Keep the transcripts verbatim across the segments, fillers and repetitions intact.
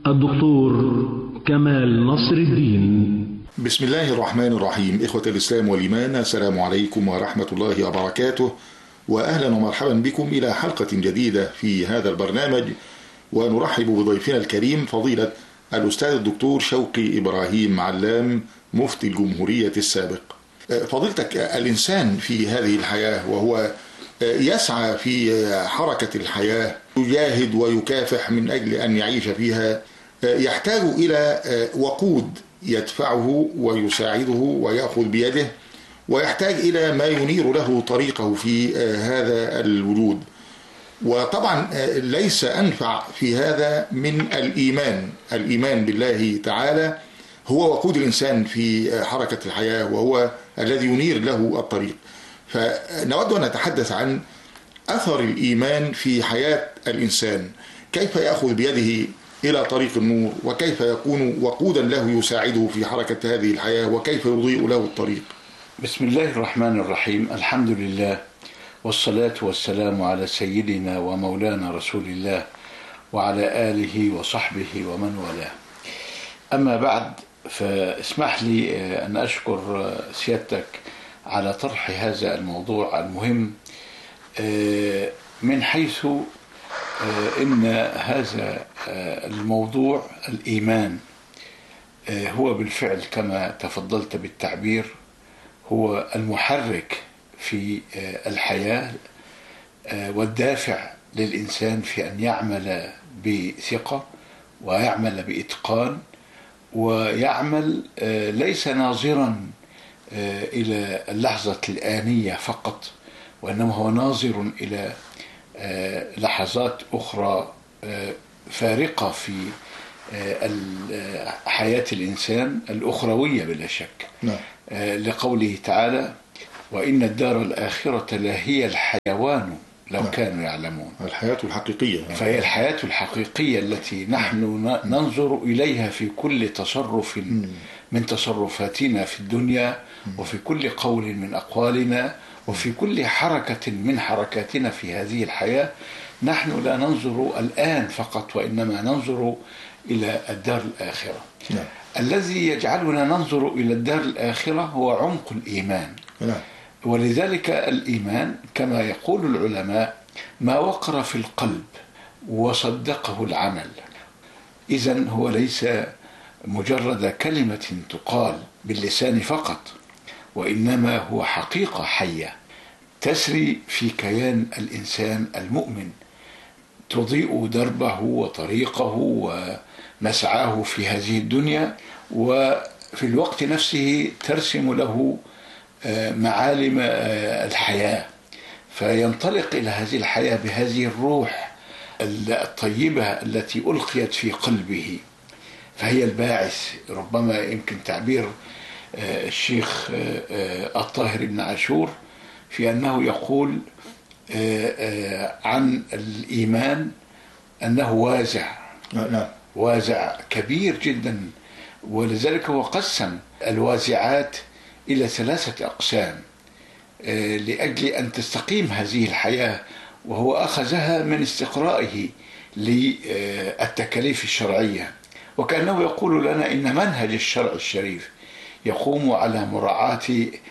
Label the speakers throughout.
Speaker 1: الدكتور كمال نصر الدين.
Speaker 2: بسم الله الرحمن الرحيم. إخوة الإسلام والإيمان، السلام عليكم ورحمة الله وبركاته، وأهلا ومرحبا بكم إلى حلقة جديدة في هذا البرنامج، ونرحب بضيفنا الكريم فضيلة الأستاذ الدكتور شوقي إبراهيم علام، مفتي الجمهورية السابق. فضيلتك، الإنسان في هذه الحياة وهو يسعى في حركة الحياة، يجاهد ويكافح من أجل أن يعيش فيها، يحتاج إلى وقود يدفعه ويساعده ويأخذ بيده، ويحتاج إلى ما ينير له طريقه في هذا الوجود. وطبعا ليس أنفع في هذا من الإيمان. الإيمان بالله تعالى هو وقود الإنسان في حركة الحياة، وهو الذي ينير له الطريق. فنود أن نتحدث عن أثر الإيمان في حياة الإنسان، كيف يأخذ بيده إلى طريق النور، وكيف يكون وقودا له يساعده في حركة هذه الحياة، وكيف يضيء له الطريق.
Speaker 3: بسم الله الرحمن الرحيم. الحمد لله والصلاة والسلام على سيدنا ومولانا رسول الله وعلى آله وصحبه ومن والاه. أما بعد، فاسمح لي أن أشكر سيادتك على طرح هذا الموضوع المهم، من حيث إن هذا الموضوع الإيمان هو بالفعل كما تفضلت بالتعبير هو المحرك في الحياة والدافع للإنسان في أن يعمل بثقة ويعمل بإتقان، ويعمل ليس ناظرا إلى اللحظة الآنية فقط، وإنما هو ناظر إلى لحظات أخرى فارقة في حياة الإنسان الأخروية بلا شك.
Speaker 2: نعم.
Speaker 3: لقوله تعالى: وإن الدار الآخرة لهي الحيوان لو نعم. كانوا يعلمون.
Speaker 2: الحياة الحقيقية.
Speaker 3: فهي الحياة الحقيقية التي نحن ننظر إليها في كل تصرف من تصرفاتنا في الدنيا، وفي كل قول من أقوالنا، وفي كل حركة من حركاتنا في هذه الحياة. نحن لا ننظر الآن فقط، وإنما ننظر إلى الدار الآخرة.
Speaker 2: نعم.
Speaker 3: الذي يجعلنا ننظر إلى الدار الآخرة هو عمق الإيمان.
Speaker 2: نعم.
Speaker 3: ولذلك الإيمان كما يقول العلماء ما وقر في القلب وصدقه العمل. إذن هو ليس مجرد كلمة تقال باللسان فقط، وإنما هو حقيقة حية تسري في كيان الإنسان المؤمن، تضيء دربه وطريقه ومسعاه في هذه الدنيا، وفي الوقت نفسه ترسم له معالم الحياة، فينطلق إلى هذه الحياة بهذه الروح الطيبة التي ألقيت في قلبه، فهي الباعث. ربما يمكن تعبير الشيخ الطاهر بن عاشور في أنه يقول عن الإيمان أنه وازع.
Speaker 2: نعم.
Speaker 3: وازع كبير جدا، ولذلك هو قسم الوازعات إلى ثلاثة أقسام لأجل أن تستقيم هذه الحياة، وهو أخذها من استقرائه للتكاليف الشرعية، وكأنه يقول لنا إن منهج الشرع الشريف يقوم على مراعاة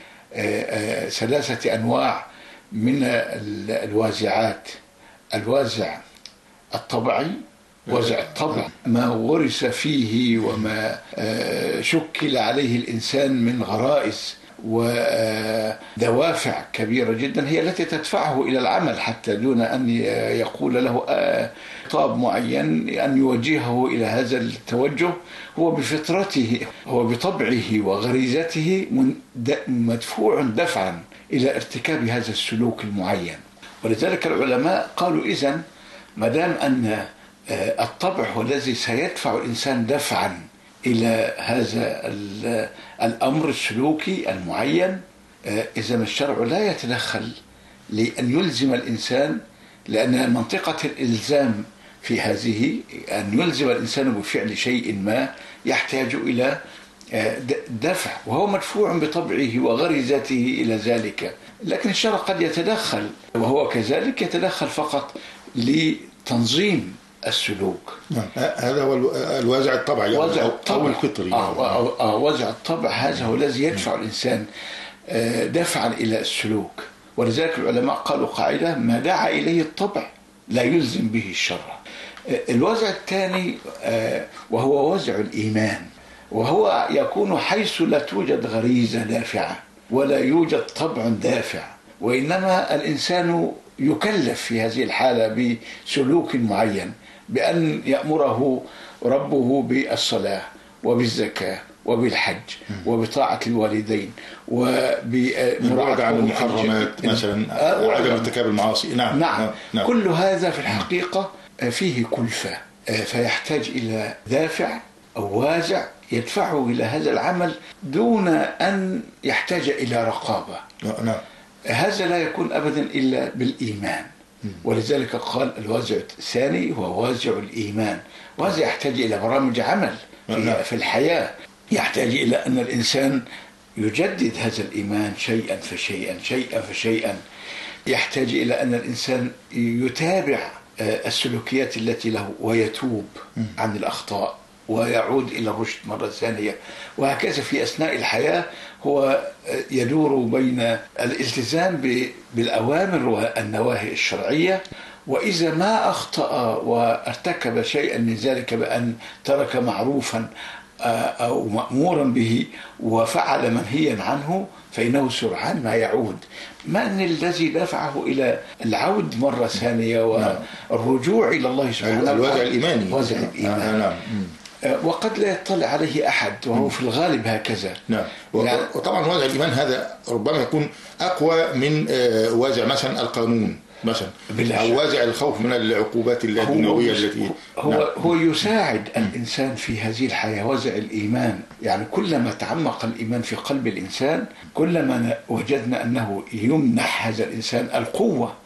Speaker 3: ثلاثة أنواع من الوازعات: الوازع الطبعي، وازع الطبع ما غرس فيه وما شكل عليه الإنسان من غرائز ودوافع كبيرة جدا هي التي تدفعه إلى العمل، حتى دون أن يقول له خطاب معين أن يوجهه إلى هذا التوجه. هو بفطرته، هو بطبعه وغريزته مدفوع دفعا إلى ارتكاب هذا السلوك المعين. ولذلك العلماء قالوا إذن ما دام أن الطبع هو الذي سيدفع الإنسان دفعا إلى هذا الأمر السلوكي المعين، إذن الشرع لا يتدخل لأن يلزم الإنسان، لأن منطقة الإلزام في هذه أن يلزم الإنسان بفعل شيء ما يحتاج إلى دفع، وهو مدفوع بطبعه وغريزته إلى ذلك. لكن الشرع قد يتدخل، وهو كذلك يتدخل فقط لتنظيم السلوك.
Speaker 2: هذا هو الوازع الطبعي
Speaker 3: وازع
Speaker 2: أو,
Speaker 3: الطبع.
Speaker 2: أو الفطري.
Speaker 3: آه آه آه وازع الطبع هذا هو الذي يدفع الإنسان دفعا إلى السلوك. ولذلك العلماء قالوا قاعدة: ما دعا إليه الطبع لا يلزم به الشر. الوازع الثاني وهو وازع الإيمان، وهو يكون حيث لا توجد غريزة دافعة ولا يوجد طبع دافع، وإنما الإنسان يكلف في هذه الحالة بسلوك معين، بأن يأمره ربه بالصلاة وبالزكاة وبالحج وبطاعة الوالدين
Speaker 2: وبالبعد عن المحرمات مثلا، عدم ارتكاب المعاصي. نعم.
Speaker 3: نعم. نعم. كل هذا في الحقيقة فيه كلفة، فيحتاج إلى دافع أو وازع يدفعه إلى هذا العمل دون أن يحتاج إلى رقابة.
Speaker 2: نعم.
Speaker 3: هذا لا يكون أبدا إلا بالإيمان. ولذلك قال الوازع الثاني هو وازع الإيمان، وهذا يحتاج إلى برامج عمل في, في الحياة، يحتاج إلى أن الإنسان يجدد هذا الإيمان شيئا فشيئا شيئا فشيئا، يحتاج إلى أن الإنسان يتابع السلوكيات التي له ويتوب عن الأخطاء ويعود إلى الرشد مرة ثانية، وهكذا في أثناء الحياة هو يدور بين الالتزام بالأوامر والنواهي الشرعية، وإذا ما أخطأ وارتكب شيئا من ذلك بأن ترك معروفا أو مأمورا به وفعل منهيا عنه فإنه سرعان ما يعود. من الذي دفعه إلى العود مرة ثانية والرجوع إلى الله سبحانه وتعالى؟
Speaker 2: الوازع الإيماني.
Speaker 3: وازع الإيمان. نعم. وقد لا يطلع عليه أحد، وهو في الغالب هكذا.
Speaker 2: نعم. وطبعا وازع الإيمان هذا ربما يكون أقوى من وازع مثلا القانون مثلا، أو وازع الخوف من العقوبات الدنيوية التي
Speaker 3: هو نعم. هو يساعد الإنسان في هذه الحياة. وازع الإيمان يعني كلما تعمق الإيمان في قلب الإنسان كلما وجدنا أنه يمنح هذا الإنسان القوة